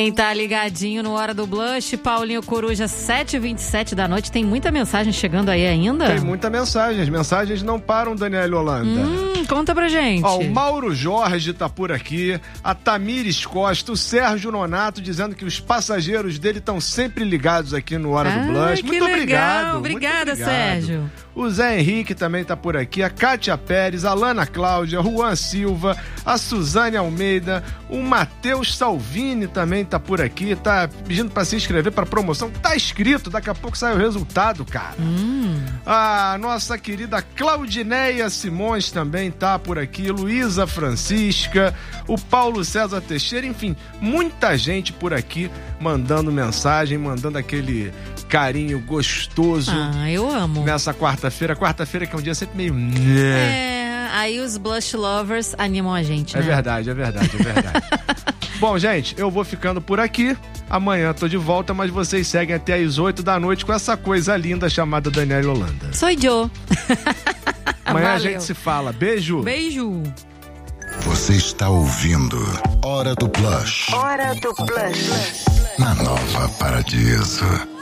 Quem tá ligadinho no Hora do Blush, Paulinho Coruja, 7h27 da noite. Tem muita mensagem chegando aí ainda? Tem muita mensagem. As mensagens não param, Daniela Holanda. Conta pra gente. Ó, o Mauro Jorge tá por aqui, a Tamires Costa, o Sérgio Nonato dizendo que os passageiros dele estão sempre ligados aqui no Hora do Blush. Muito obrigado. Obrigada, Sérgio. O Zé Henrique também tá por aqui, a Kátia Pérez, a Lana Cláudia, Juan Silva, a Suzane Almeida, o Matheus Salvini também tá por aqui, tá pedindo pra se inscrever pra promoção. Tá inscrito, daqui a pouco sai o resultado, cara. A nossa querida Claudineia Simões também tá por aqui, Luísa Francisca, o Paulo César Teixeira, enfim, muita gente por aqui mandando mensagem, mandando aquele carinho gostoso. Eu amo. Nessa quarta-feira que é um dia sempre meio... Aí os Blush Lovers animam a gente, né? É verdade. Bom, gente, eu vou ficando por aqui. Amanhã tô de volta, mas vocês seguem até às 8 da noite com essa coisa linda chamada Daniela Holanda. Sou Joe. Amanhã a gente se fala. Beijo. Beijo. Você está ouvindo Hora do Blush. Hora do Blush. Na Nova Paradiso.